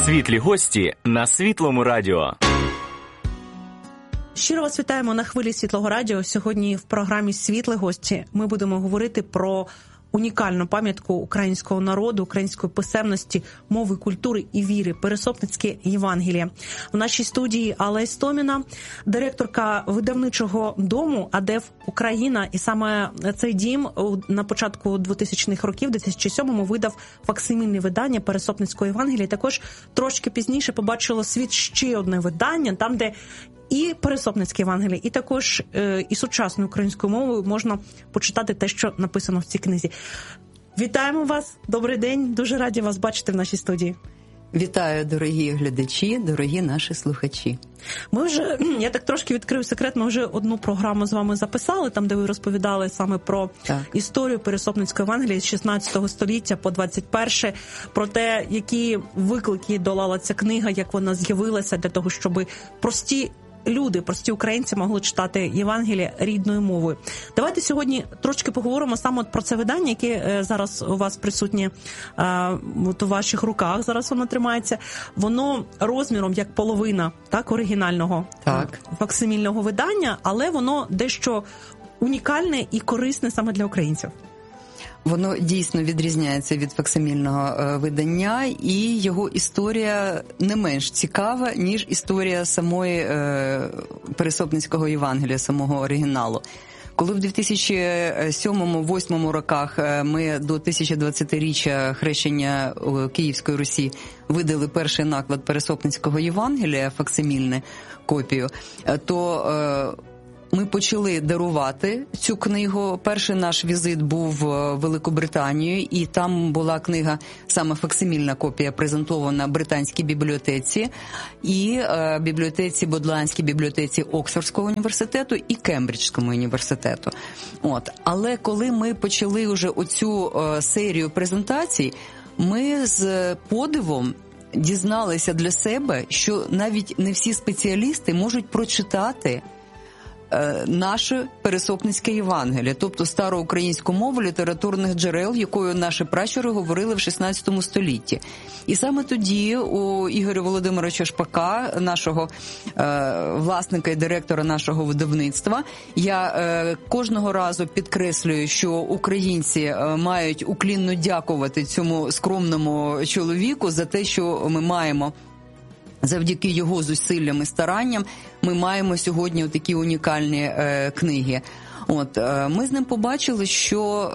Світлі гості на Світлому радіо. Щиро вас вітаємо на хвилі Світлого радіо. Сьогодні в програмі «Світлі гості» ми будемо говорити про унікальну пам'ятку українського народу, української писемності, мови, культури і віри – Пересопницьке Євангеліє. В нашій студії Алла Істоміна, директорка видавничого дому «АДЕФ Україна». І саме цей дім на початку 2000-х років, в 2007-му, видав факсимільне видання Пересопницького Євангелія. Також трошки пізніше побачило світ ще одне видання, там, де і Пересопницьке Євангеліє, і також і сучасною українською мовою можна почитати те, що написано в цій книзі. Вітаємо вас, добрий день, дуже раді вас бачити в нашій студії. Вітаю, дорогі глядачі, дорогі наші слухачі. Ми вже, я так трошки відкрию секрет, ми вже одну програму з вами записали, там, де ви розповідали саме про історію Пересопницького Євангелія з 16 століття по 21, про те, які виклики долала ця книга, як вона з'явилася для того, щоб прості люди, прості українці могли читати Євангеліє рідною мовою. Давайте сьогодні трошки поговоримо саме про це видання, яке зараз у вас присутнє у ваших руках, зараз воно тримається. Воно розміром як половина оригінального факсимільного видання, але воно дещо унікальне і корисне саме для українців. Воно дійсно відрізняється від факсимільного видання, і його історія не менш цікава, ніж історія самої Пересопницького Євангелія, самого оригіналу. Коли в 2007-2008 роках ми до 1020-річчя хрещення Київської Русі видали перший наклад Пересопницького Євангелія, факсимільну копію, то ми почали дарувати цю книгу. Перший наш візит був в Великобританію, і там була книга, саме факсимільна копія, презентована Британській бібліотеці, і бібліотеці, Бодландській бібліотеці Оксфордського університету і Кембриджському університету. Але коли ми почали вже оцю серію презентацій, ми з подивом дізналися для себе, що навіть не всі спеціалісти можуть прочитати наше Пересопницьке Євангеліє, тобто староукраїнську мову літературних джерел, якою наші пращури говорили в 16 столітті. І саме тоді у Ігоря Володимировича Шпака, нашого власника і директора нашого видавництва, я кожного разу підкреслюю, що українці мають уклінно дякувати цьому скромному чоловіку за те, що ми маємо. Завдяки його зусиллям і старанням ми маємо сьогодні такі унікальні книги. Ми з ним побачили, що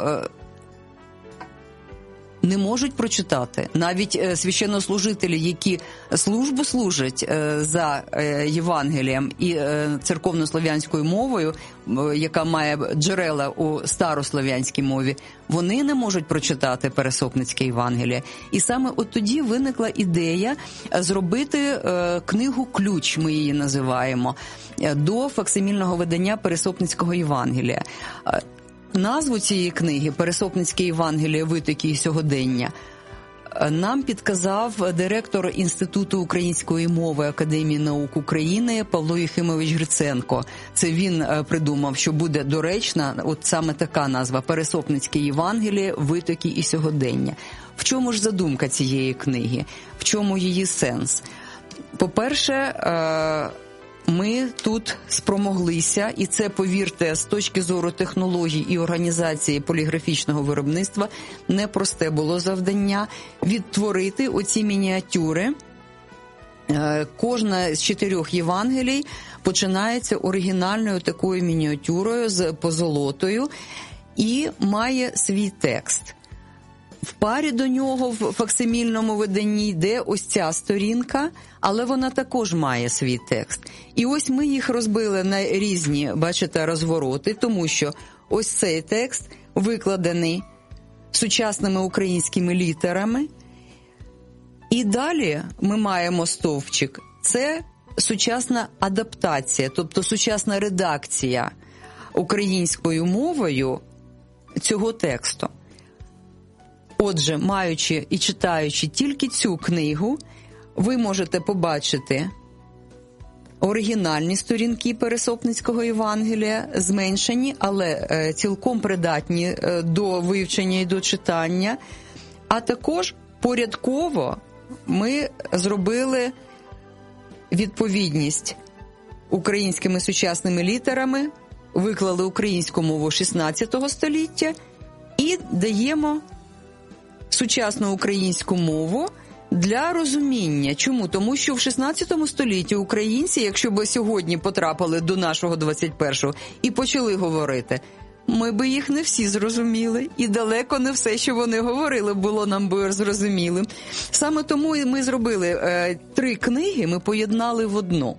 не можуть прочитати. Навіть священнослужителі, які службу служать за Євангелієм і церковнослов'янською мовою, яка має джерела у старослов'янській мові, вони не можуть прочитати Пересопницьке Євангеліє. І саме от тоді виникла ідея зробити книгу-ключ, ми її називаємо, до факсимільного видання Пересопницького Євангелія. Назву цієї книги «Пересопницьке Євангеліє. Витоки і сьогодення» нам підказав директор Інституту української мови Академії наук України Павло Єхимович Гриценко. Це він придумав, що буде доречна от саме така назва «Пересопницьке Євангеліє. Витоки і сьогодення». В чому ж задумка цієї книги? В чому її сенс? По-перше, ми тут спромоглися, і це, повірте, з точки зору технологій і організації поліграфічного виробництва, непросте було завдання відтворити оці мініатюри. Кожна з 4 Євангелій починається оригінальною такою мініатюрою з позолотою і має свій текст. В парі до нього в факсимільному виданні йде ось ця сторінка, але вона також має свій текст. І ось ми їх розбили на різні, бачите, розвороти, тому що ось цей текст викладений сучасними українськими літерами. І далі ми маємо стовпчик. Це сучасна адаптація, тобто сучасна редакція українською мовою цього тексту. Отже, маючи і читаючи тільки цю книгу, ви можете побачити оригінальні сторінки Пересопницького Євангелія, зменшені, але цілком придатні до вивчення і до читання, а також порядково ми зробили відповідність українськими сучасними літерами, виклали українську мову 16 століття і даємо сучасну українську мову для розуміння. Чому? Тому що в 16 столітті українці, якщо б сьогодні потрапили до нашого 21-го і почали говорити, ми би їх не всі зрозуміли, і далеко не все, що вони говорили, було нам би зрозумілим. Саме тому і ми зробили 3 книги, ми поєднали в одну.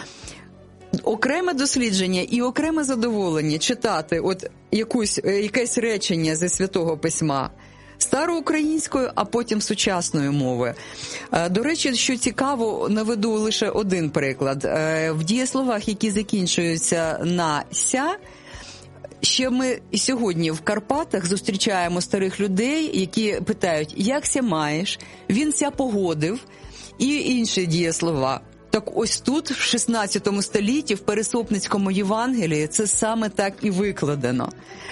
Окреме дослідження і окреме задоволення читати якесь речення зі Святого Письма староукраїнською, а потім сучасною мовою. До речі, що цікаво, наведу лише один приклад. В дієсловах, які закінчуються на «ся», ще ми і сьогодні в Карпатах зустрічаємо старих людей, які питають, як ся маєш, він ся погодив, і інші дієслова. Так ось тут, в 16 столітті, в Пересопницькому Євангелії, це саме так і викладено.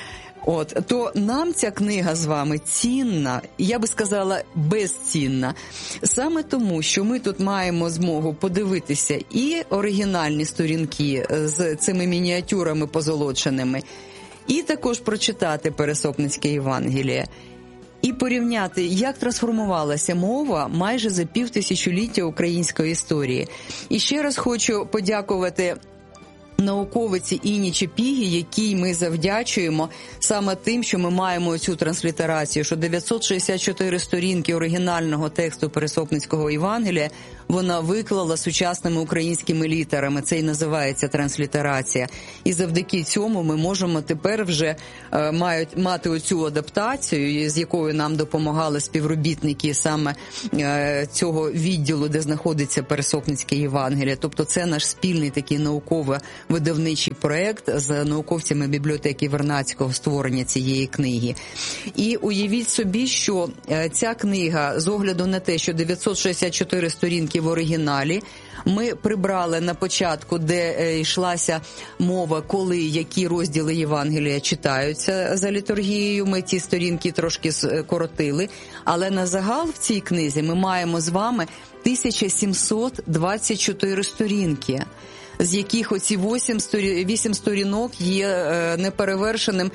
То нам ця книга з вами цінна, я би сказала, безцінна. Саме тому, що ми тут маємо змогу подивитися і оригінальні сторінки з цими мініатюрами позолоченими, і також прочитати Пересопницьке Євангеліє, і порівняти, як трансформувалася мова майже за півтисячоліття української історії. І ще раз хочу подякувати науковиці Інні Чепігі, якій ми завдячуємо саме тим, що ми маємо цю транслітерацію, що 964 сторінки оригінального тексту Пересопницького Євангелія вона виклала сучасними українськими літерами. Це і називається транслітерація. І завдяки цьому ми можемо тепер вже мати оцю адаптацію, з якою нам допомагали співробітники саме цього відділу, де знаходиться Пересопницьке Євангеліє. Тобто це наш спільний такий науково-видавничий проект з науковцями бібліотеки Вернадського створення цієї книги. І уявіть собі, що ця книга, з огляду на те, що 964 сторінки в оригіналі, ми прибрали на початку, де йшлася мова, коли які розділи Євангелія читаються за літургією, ми ті сторінки трошки скоротили, але на загал в цій книзі ми маємо з вами 1724 сторінки, з яких оці 8 сторінок є неперевершеним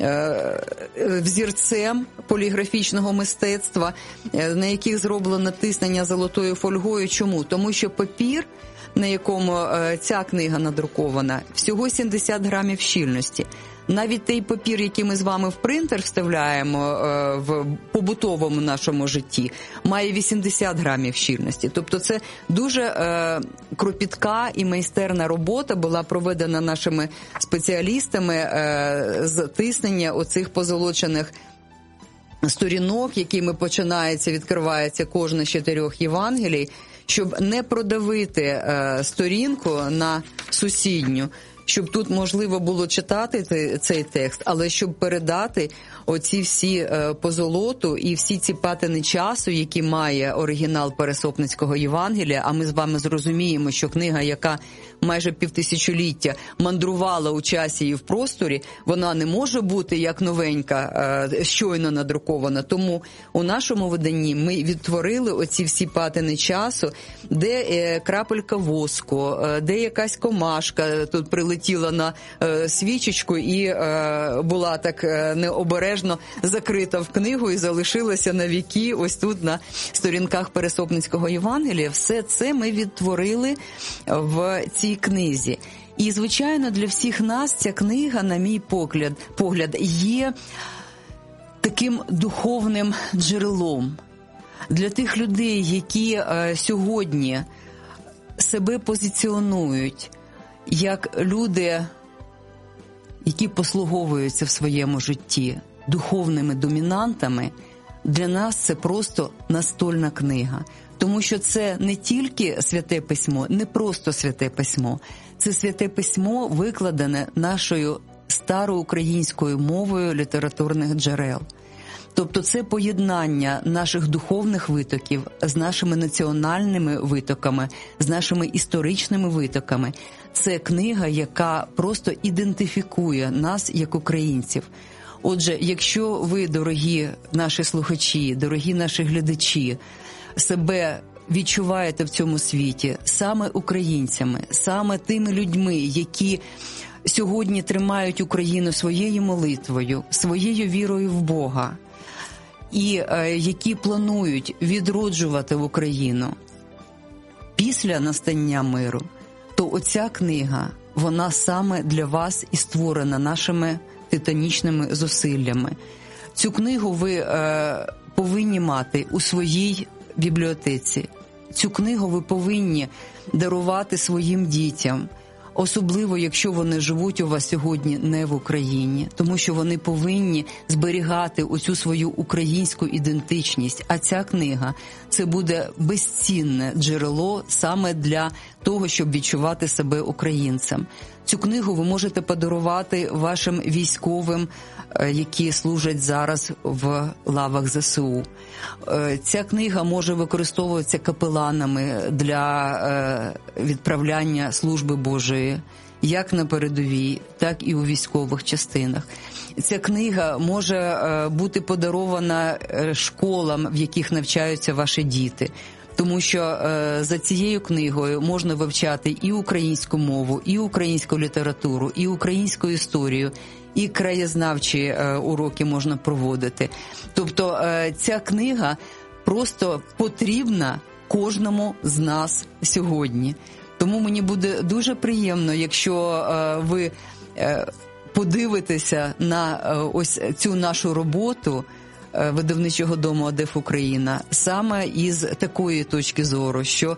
взірцем поліграфічного мистецтва, на яких зроблено тиснення золотою фольгою. Чому? Тому що папір, на якому ця книга надрукована, всього 70 грамів щільності. Навіть той папір, який ми з вами в принтер вставляємо в побутовому нашому житті, має 80 грамів щільності. Тобто це дуже кропітка і майстерна робота була проведена нашими спеціалістами з тиснення оцих позолочених сторінок, якими відкривається кожна з 4 Євангелій, щоб не продавити сторінку на сусідню, щоб тут можливо було читати цей текст, але щоб передати оці всі позолоту і всі ці патини часу, які має оригінал Пересопницького Євангелія, а ми з вами зрозуміємо, що книга, яка майже півтисячоліття мандрувала у часі і в просторі, вона не може бути як новенька, щойно надрукована. Тому у нашому виданні ми відтворили оці всі патини часу, де крапелька воску, де якась комашка тут прилетіла на свічечку і була так необережно закрита в книгу і залишилася на віки ось тут на сторінках Пересопницького Євангелія. Все це ми відтворили в цій книзі. І, звичайно, для всіх нас ця книга, на мій погляд, є таким духовним джерелом. Для тих людей, які сьогодні себе позиціонують як люди, які послуговуються в своєму житті духовними домінантами, для нас це просто настольна книга. Тому що це не тільки Святе Письмо, не просто Святе Письмо. Це Святе Письмо, викладене нашою староукраїнською мовою літературних джерел. Тобто це поєднання наших духовних витоків з нашими національними витоками, з нашими історичними витоками. Це книга, яка просто ідентифікує нас як українців. Отже, якщо ви, дорогі наші слухачі, дорогі наші глядачі, себе відчуваєте в цьому світі саме українцями, саме тими людьми, які сьогодні тримають Україну своєю молитвою, своєю вірою в Бога, і які планують відроджувати Україну після настання миру, то оця книга, вона саме для вас і створена нашими титанічними зусиллями. Цю книгу ви повинні мати у своїй бібліотеці. Цю книгу ви повинні дарувати своїм дітям, особливо, якщо вони живуть у вас сьогодні не в Україні, тому що вони повинні зберігати оцю свою українську ідентичність. А ця книга – це буде безцінне джерело саме для того, щоб відчувати себе українцем. Цю книгу ви можете подарувати вашим військовим, які служать зараз в лавах ЗСУ. Ця книга може використовуватися капеланами для відправляння служби Божої, як на передовій, так і у військових частинах. Ця книга може бути подарована школам, в яких навчаються ваші діти. Тому що за цією книгою можна вивчати і українську мову, і українську літературу, і українську історію, і краєзнавчі уроки можна проводити. Тобто ця книга просто потрібна кожному з нас сьогодні. Тому мені буде дуже приємно, якщо ви подивитеся на ось цю нашу роботу видавничого дому «АДЕФ Україна» саме із такої точки зору, що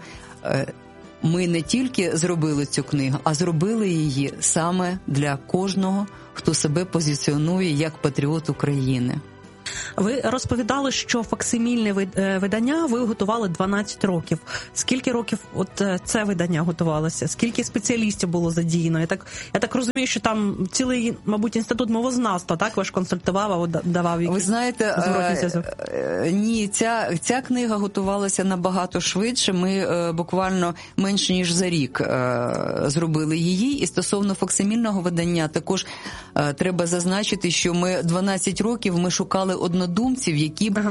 ми не тільки зробили цю книгу, а зробили її саме для кожного, хто себе позиціонує як патріот України. Ви розповідали, що факсимільне видання ви готували 12 років. Скільки років от це видання готувалося? Скільки спеціалістів було задіяно? Я так розумію, що там цілий, мабуть, інститут мовознавства, так, ви ж консультував, або давав якісь зворотний зв'язок? Ні, ця книга готувалася набагато швидше. Ми буквально менше ніж за рік зробили її. І стосовно факсимільного видання також треба зазначити, що ми 12 років ми шукали однодумців, які б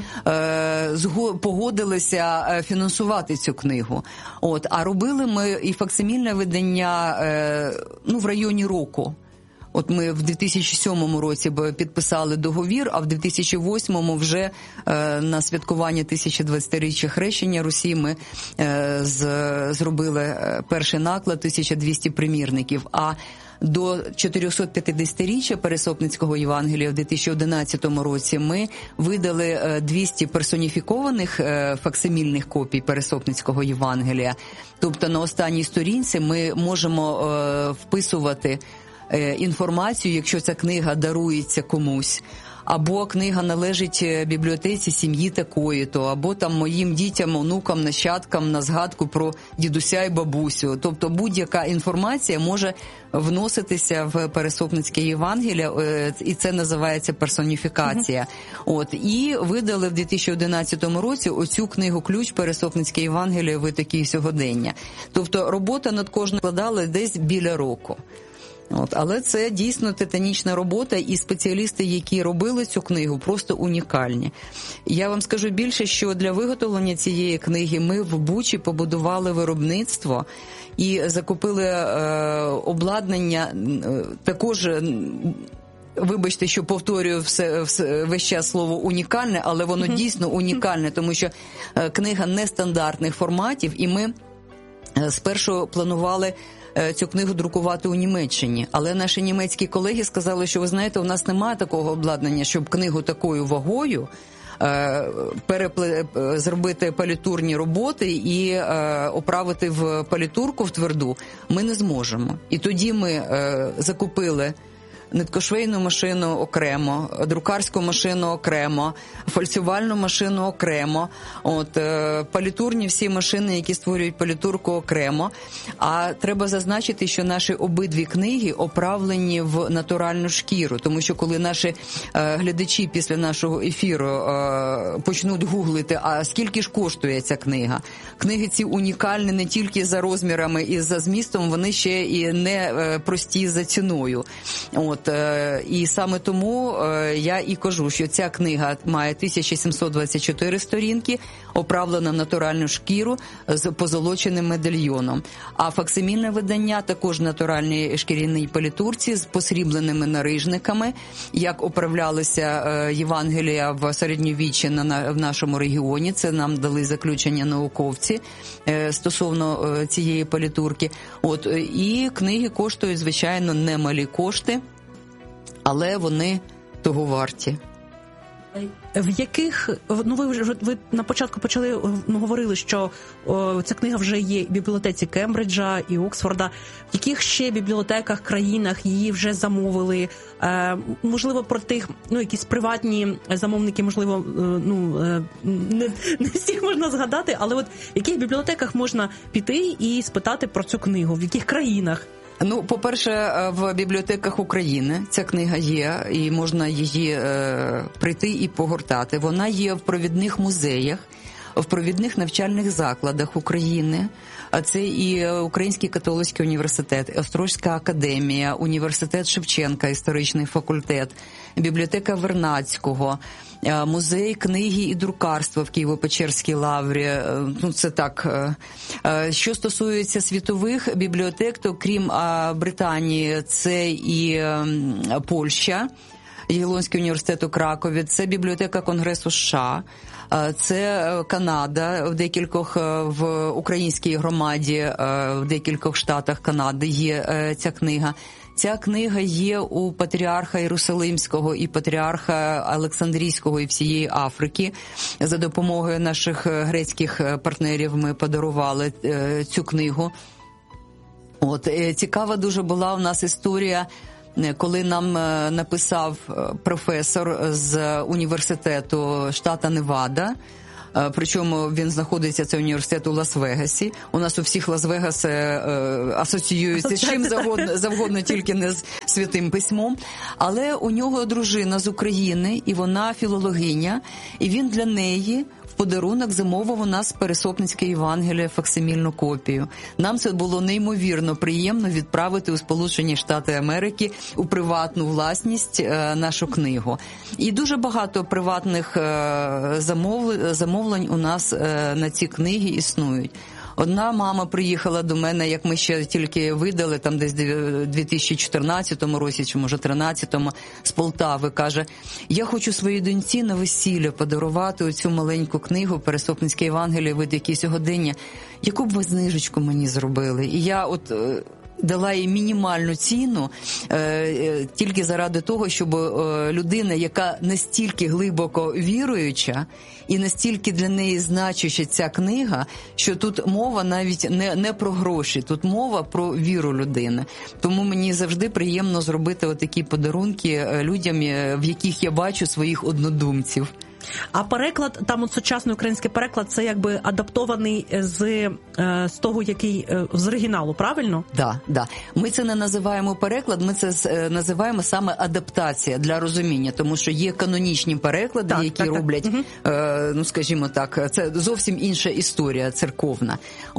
погодилися фінансувати цю книгу. А робили ми і факсимільне видання в районі року. От ми в 2007 році підписали договір, а в 2008 вже на святкування 1020-річчя хрещення Русі ми зробили перший наклад 1200 примірників. А до 450-річчя Пересопницького Євангелія в 2011 році ми видали 200 персоніфікованих факсимільних копій Пересопницького Євангелія. Тобто на останній сторінці ми можемо вписувати інформацію, якщо ця книга дарується комусь, або книга належить бібліотеці сім'ї такої-то, або там моїм дітям, онукам, нащадкам на згадку про дідуся і бабусю. Тобто будь-яка інформація може вноситися в Пересопницьке Євангеліє, і це називається персоніфікація. І видали в 2011 році оцю книгу «Ключ. Пересопницьке Євангеліє. Витоки і сьогодення». Тобто робота над кожним складала десь біля року. Але це дійсно титанічна робота, і спеціалісти, які робили цю книгу, просто унікальні. Я вам скажу більше, що для виготовлення цієї книги ми в Бучі побудували виробництво і закупили обладнання, також, вибачте, що повторюю весь час слово «унікальне», але воно дійсно унікальне, тому що книга нестандартних форматів, і ми спершу планували цю книгу друкувати у Німеччині. Але наші німецькі колеги сказали, що, ви знаєте, у нас немає такого обладнання, щоб книгу такою вагою зробити палітурні роботи і оправити в палітурку в тверду ми не зможемо. І тоді ми закупили ниткошвейну машину окремо, друкарську машину окремо, фальцювальну машину окремо, палітурні всі машини, які створюють палітурку, окремо. А треба зазначити, що наші обидві книги оправлені в натуральну шкіру, тому що коли наші глядачі після нашого ефіру почнуть гуглити, а скільки ж коштує ця книга? Книги ці унікальні не тільки за розмірами і за змістом, вони ще і не прості за ціною. І саме тому я і кажу, що ця книга має 1724 сторінки, оправлена в натуральну шкіру з позолоченим медальйоном. А факсимільне видання також в натуральній шкіряній палітурці з посрібленими нарижниками, як оправлялися Євангелія в середньовіччі в нашому регіоні. Це нам дали заключення науковці стосовно цієї палітурки. І книги коштують, звичайно, немалі кошти, але вони того варті. В яких, ви на початку говорили, що ця книга вже є в бібліотеці Кембриджа і Оксфорда. В яких ще бібліотеках, країнах її вже замовили? Можливо, про тих, якісь приватні замовники, можливо, не всіх можна згадати, але в яких бібліотеках можна піти і спитати про цю книгу? В яких країнах? По-перше, в бібліотеках України ця книга є, і можна її прийти і погортати. Вона є в провідних музеях, в провідних навчальних закладах України. А це і Український католицький університет, Острозька академія, університет Шевченка, історичний факультет, бібліотека Вернадського, музей книги і друкарства в Києво-Печерській лаврі. Це так. Що стосується світових бібліотек, то крім Британії, це і Польща, Ягелонський університет у Кракові, це бібліотека Конгресу США, це Канада, в українській громаді, в декількох штатах Канади є ця книга. Ця книга є у патріарха Єрусалимського і патріарха Олександрійського і всієї Африки. За допомогою наших грецьких партнерів ми подарували цю книгу. Цікава дуже була у нас історія, коли нам написав професор з університету штата Невада, причому він знаходиться, цей університет, у Лас-Вегасі. У нас у всіх Лас-Вегас асоціюється з чим завгодно, тільки не з Святим Письмом. Але у нього дружина з України, і вона філологиня, і він для неї в подарунок замовив у нас Пересопницьке Євангеліє, факсимільну копію. Нам це було неймовірно приємно відправити у Сполучені Штати Америки у приватну власність нашу книгу. І дуже багато приватних замовлень у нас на ці книги існують. Одна мама приїхала до мене, як ми ще тільки видали, там десь в 2014 році, чи може 2013, з Полтави, каже, я хочу своїй доньці на весілля подарувати оцю маленьку книгу «Пересопницьке Євангеліє. Вид якісь сьогодення. Яку б ви знижечку мені зробили?» І я дала їй мінімальну ціну тільки заради того, щоб людина, яка настільки глибоко віруюча і настільки для неї значуща ця книга, що тут мова навіть не про гроші, тут мова про віру людини. Тому мені завжди приємно зробити такі подарунки людям, в яких я бачу своїх однодумців. А переклад, там сучасний український переклад, це якби адаптований з того, який з оригіналу, правильно? Да. Ми це не називаємо переклад, ми це називаємо саме адаптація для розуміння, тому що є канонічні переклади, які роблять, скажімо так, це зовсім інша історія церковна.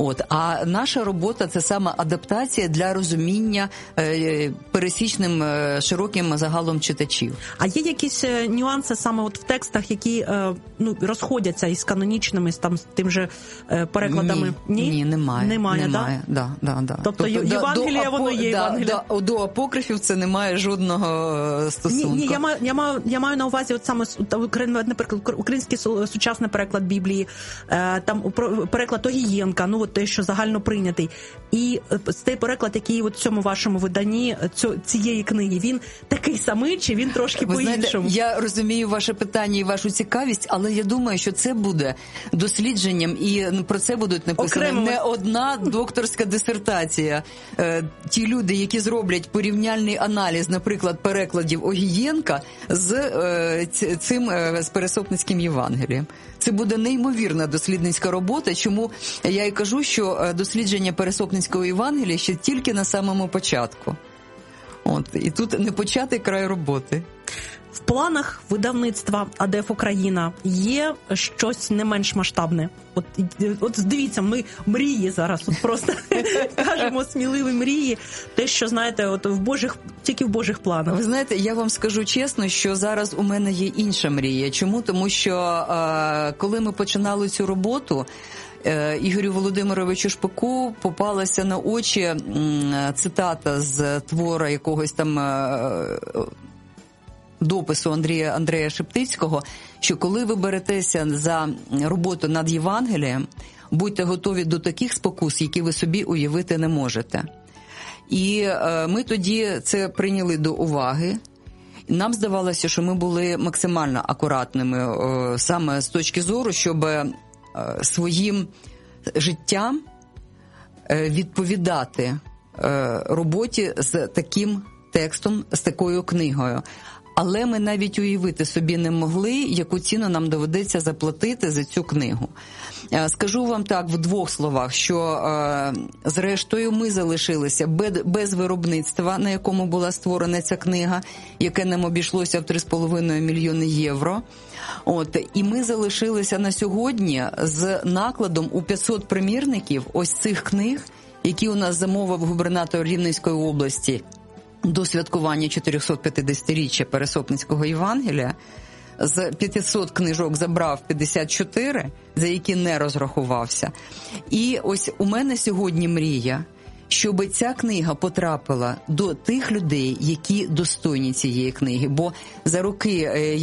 А наша робота – це саме адаптація для розуміння пересічним широким загалом читачів. А є якісь нюанси саме в текстах, які розходяться із канонічними, з тим же перекладами? Ні, немає. Да. Тобто Євангеліє, воно є Євангеліє. До апокрифів це не має жодного стосунку. Ні, я маю на увазі саме, наприклад, український сучасний переклад Біблії, там переклад Огієнка, те, що загально прийнятий. І цей переклад, який в цьому вашому виданні цієї книги, він такий самий, чи він трошки по-іншому? Я розумію ваше питання і вашу цікавість, але я думаю, що це буде дослідженням, і про це будуть написані не одна докторська дисертація. Ті люди, які зроблять порівняльний аналіз, наприклад, перекладів Огієнка з Пересопницьким Євангелієм. Це буде неймовірна дослідницька робота, чому я і кажу, що дослідження Пересопницького Євангелія ще тільки на самому початку. І тут не початий край роботи. в планах видавництва АДФ Україна є щось не менш масштабне? От дивіться, ми мрії зараз, от просто кажемо сміливі мрії, те, що, знаєте, от тільки в Божих планах. Ви знаєте, я вам скажу чесно, що зараз у мене є інша мрія. Чому? Тому що коли ми починали цю роботу, Ігорю Володимировичу Шпаку попалася на очі цитата з твора якогось там допису Андрея Шептицького, що коли ви беретеся за роботу над Євангелієм, будьте готові до таких спокус, які ви собі уявити не можете. І ми тоді це прийняли до уваги. Нам здавалося, що ми були максимально акуратними саме з точки зору, щоб своїм життям відповідати роботі з таким текстом, з такою книгою. Але ми навіть уявити собі не могли, яку ціну нам доведеться заплатити за цю книгу. Скажу вам так в двох словах, що зрештою ми залишилися без виробництва, на якому була створена ця книга, яке нам обійшлося в 3,5 мільйони євро. І ми залишилися на сьогодні з накладом у 500 примірників ось цих книг, які у нас замовив губернатор Рівненської області до святкування 450-річчя Пересопницького Євангелія. З 500 книжок забрав 54, за які не розрахувався. І ось у мене сьогодні мрія, щоб ця книга потрапила до тих людей, які достойні цієї книги. Бо за роки,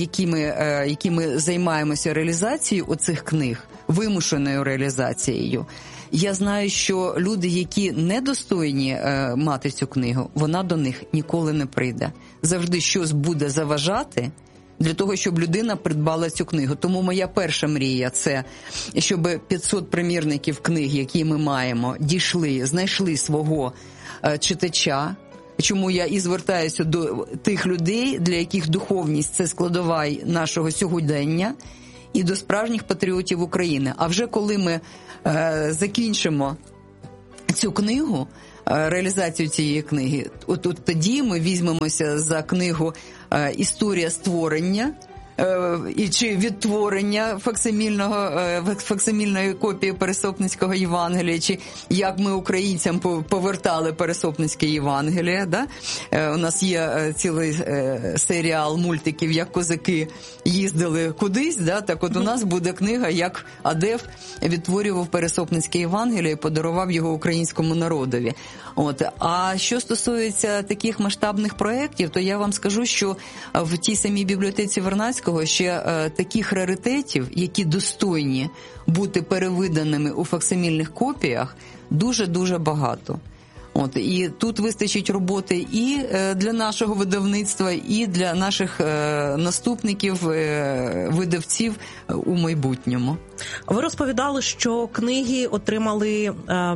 які ми займаємося реалізацією оцих книг, вимушеною реалізацією, я знаю, що люди, які недостойні мати цю книгу, вона до них ніколи не прийде. Завжди щось буде заважати для того, щоб людина придбала цю книгу. Тому моя перша мрія – це, щоб 500 примірників книг, які ми маємо, знайшли свого читача. Чому я і звертаюся до тих людей, для яких духовність – це складова нашого сьогодення, і до справжніх патріотів України. А вже коли ми закінчимо цю книгу, реалізацію цієї книги, от тоді ми візьмемося за книгу «Історія створення» чи відтворення факсимільної копії Пересопницького Євангелія, чи як ми українцям повертали Пересопницьке Євангеліє. Да? У нас є цілий серіал мультиків, як козаки їздили кудись, да? Так от у нас буде книга, як АДФ відтворював Пересопницьке Євангеліє і подарував його українському народові. А що стосується таких масштабних проєктів, то я вам скажу, що в тій самій бібліотеці Вернадського ще таких раритетів, які достойні бути перевиданими у факсимільних копіях, дуже-дуже багато. І тут вистачить роботи і для нашого видавництва, і для наших наступників, видавців у майбутньому. Ви розповідали, що книги отримали...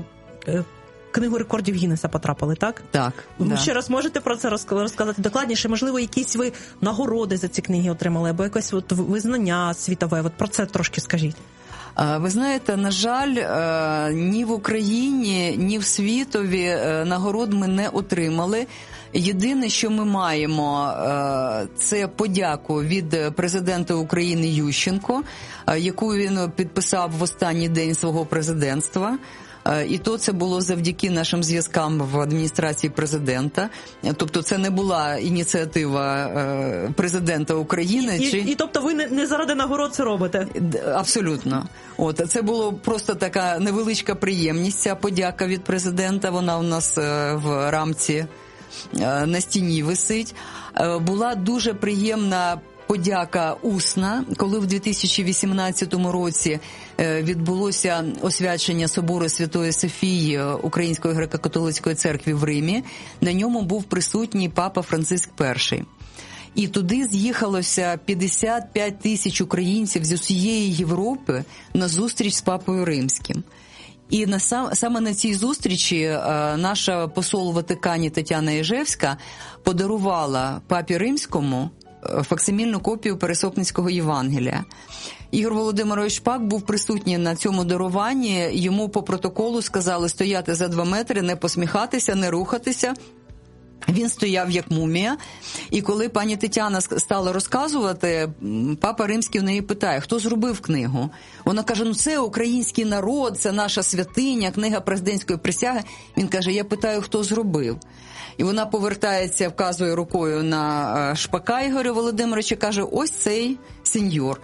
Книгу рекордів Гіннеса потрапили, так? Так. Ви ще раз можете про це розказати докладніше? Можливо, якісь ви нагороди за ці книги отримали, або якесь визнання світове? Про це трошки скажіть. Ви знаєте, на жаль, ні в Україні, ні в світові нагород ми не отримали. Єдине, що ми маємо, це подяку від президента України Ющенко, яку він підписав в останній день свого президентства. І то це було завдяки нашим зв'язкам в адміністрації президента. Тобто це не була ініціатива президента України. І тобто ви не заради нагород це робите? Абсолютно. Це було просто така невеличка приємність, ця подяка від президента. Вона у нас в рамці на стіні висить. Була дуже приємна подяка усна, коли в 2018 році відбулося освячення собору Святої Софії Української греко-католицької церкви в Римі. На ньому був присутній папа Франциск І. І туди з'їхалося 55 тисяч українців з усієї Європи на зустріч з папою Римським. І саме на цій зустрічі наша посол у Ватикані Тетяна Єжевська подарувала папі Римському факсимільну копію Пересопницького Євангелія. Ігор Володимирович Шпак був присутній на цьому даруванні. Йому по протоколу сказали стояти за 2 метри, не посміхатися, не рухатися. Він стояв як мумія, і коли пані Тетяна стала розказувати, папа Римський в неї питає, хто зробив книгу? Вона каже, ну це український народ, це наша святиня, книга президентської присяги. Він каже, я питаю, хто зробив? І вона повертається, вказує рукою на Шпака Ігоря Володимировича, каже, ось цей сеньор.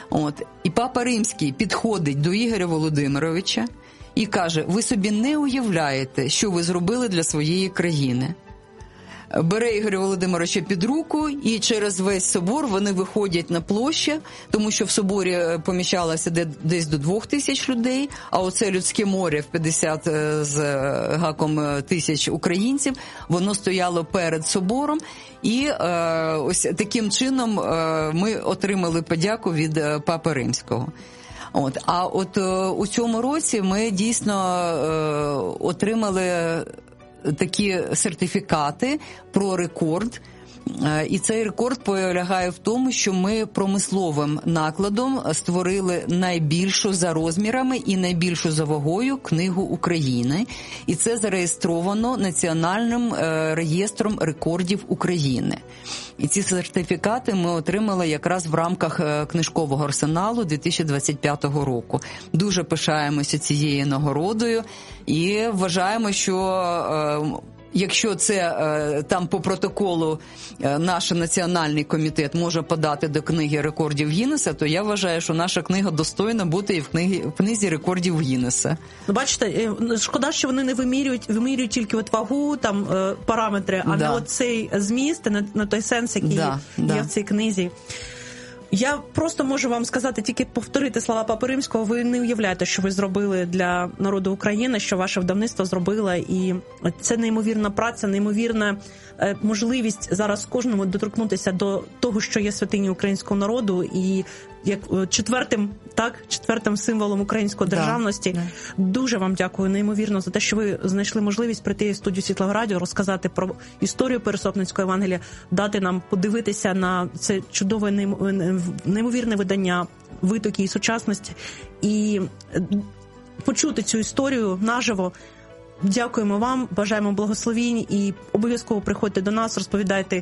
І папа Римський підходить до Ігоря Володимировича і каже, ви собі не уявляєте, що ви зробили для своєї країни. Бере Ігоря Володимировича під руку, і через весь собор вони виходять на площу, тому що в соборі поміщалося десь до 2000 людей, а оце людське море в 50 з гаком тисяч українців, воно стояло перед собором, і ось таким чином ми отримали подяку від Папи Римського. А у цьому році ми дійсно отримали такі сертифікати про рекорд. І цей рекорд полягає в тому, що ми промисловим накладом створили найбільшу за розмірами і найбільшу за вагою книгу України. І це зареєстровано Національним реєстром рекордів України. І ці сертифікати ми отримали якраз в рамках книжкового арсеналу 2025 року. Дуже пишаємося цією нагородою і вважаємо, що якщо це там по протоколу наш національний комітет може подати до книги рекордів Гіннеса, то я вважаю, що наша книга достойна бути і в книзі рекордів Гіннеса. Ну, бачите, шкода, що вони не вимірюють тільки вагу, там параметри, а не цей зміст, на той сенс, який є в цій книзі. Я просто можу вам сказати, тільки повторити слова Папи Римського, ви не уявляєте, що ви зробили для народу України, що ваше видавництво зробило, і це неймовірна праця, неймовірна можливість зараз кожному доторкнутися до того, що є святині українського народу, і як четвертим символом української державності. Дуже вам дякую неймовірно за те, що ви знайшли можливість прийти в студію Світлого Радіо, розказати про історію Пересопницького Євангелія, дати нам подивитися на це чудове неймовірне видання «Витоки і сучасності» і почути цю історію наживо. Дякуємо вам, бажаємо благословінь і обов'язково приходьте до нас, розповідайте